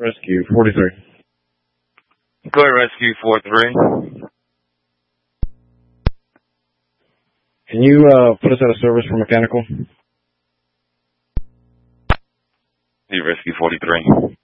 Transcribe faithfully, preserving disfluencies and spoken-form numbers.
Rescue forty-three. Go ahead, Rescue four three. Can you uh, put us out of service for mechanical? Hey, Rescue forty-three.